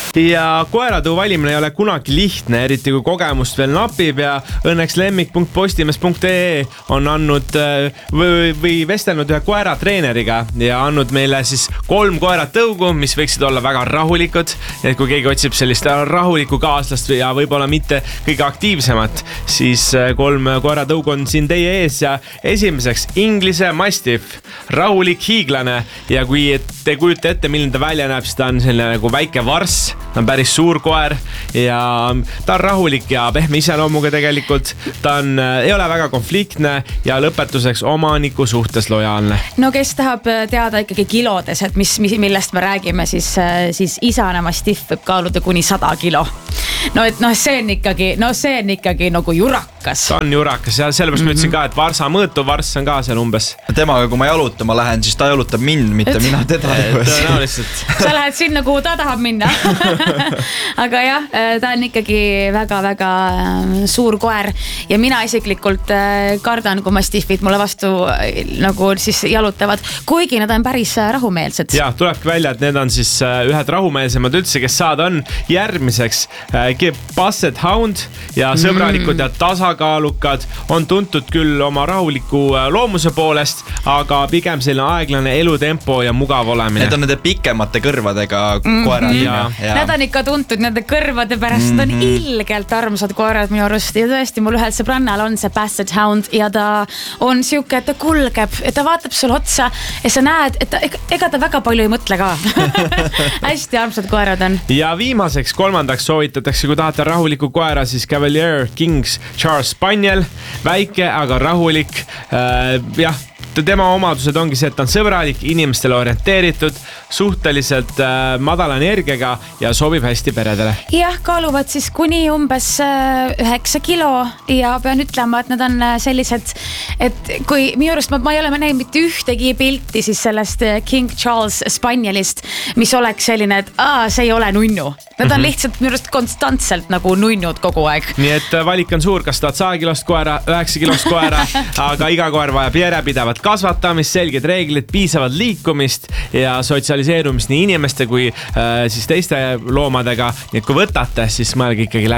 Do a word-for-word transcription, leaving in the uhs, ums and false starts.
ja koeratõu valimine ei ole kunagi lihtne, eriti kui kogemust veel napib ja õnneks lemmik punkt postimees punkt ee on andnud või, või vestelnud ühe koeratreeneriga ja andnud meile siis kolm koeratõugu, mis võiksid olla väga rahulikud. Et kui keegi otsib sellist rahulikku kaaslast ja võib-olla mitte kõige aktiivsemat, siis kolm koeratõugu on siin teie ees ja esimeseks Inglise Mastiff, rahulik hiiglane ja kui te kujute ette, milline ta välja näeb, siis ta on selline nagu väike varss, ta on päris suur koer ja ta on rahulik ja pehme iseloomuga tegelikult, ta on, ei ole väga konfliktne ja lõpetuseks omaniku suhtes lojaalne. No kes tahab teada ikkagi kilodes, et mis, millest me räägime, siis, siis isane Mastiff võib kaaluda kuni sada kilo. No et noh, see on ikkagi, no see on ikkagi nagu jurakas. Ta on jurakas ja sellepärast mm-hmm. ma ütlesin ka, et varsa mõõtu varss on ka seal umbes. Temaga, kui ma jalutama lähen, siis ta jalutab mind, mitte et... mina teda. Tõenäoliselt. Sa lähed sinna, kuhu ta tahab minna. Aga jah, ta on ikkagi väga-väga suur koer ja mina isiklikult kardan, kui Mastiffid mulle vastu nagu siis jalutavad, kuigi nad on päris rahumeelsed. Ja, tulebki välja, et need on siis ühed rahumeelsemad üldse, kes saada on järgmiseks Basset Hound ja sõbralikud ja tasakaalukad, on tuntud küll oma rahuliku loomuse poolest, aga pigem selline aeglane elutempo ja mugav olemine. Need on nende pikemate kõrvadega koerad. Mm-hmm. Ja, ja. Need on ikka tuntud nende kõrvade pärast, mm-hmm. on ilgelt armsad koerad minu arust ja tõesti mul ühel sõbrannal on see Basset Hound ja ta on siuke, et ta kulgeb ja ta vaatab sul otsa ja sa näed, et ta, ega ta väga palju ei mõtle ka. Hästi armsad koerad on. Ja viimaseks kolmandaks soovitatakse, kui tahate rahuliku koera, siis Cavalier Kings Charles Spaniel, väike, aga rahulik. Äh, jah, tema omadused ongi see, et ta on sõbralik, inimestele orienteeritud, suhteliselt äh, madala energiaga ja sobib hästi peredele. Jah, kaaluvad siis kuni umbes üheksa kilo ja pean ütlema, et nad on sellised, et kui minu arust ma, ma ei ole näinud mitte ühtegi pilti siis sellest King Charles Spanielist, mis oleks selline, et aa, see ei ole nunnu. Nad on lihtsalt minu arust konstantselt nagu nunnud kogu aeg. Nii et valik on suur, kas tahad sada kilost koera, üheksa kilost koera, aga iga koer vajab järjepidevat kasvatamist, selged reeglid, piisavad liikumist ja sotsialiseerumist nii inimeste kui äh, siis teiste loomadega. Nii et kui võtate, siis mõelge ikkagi läbi.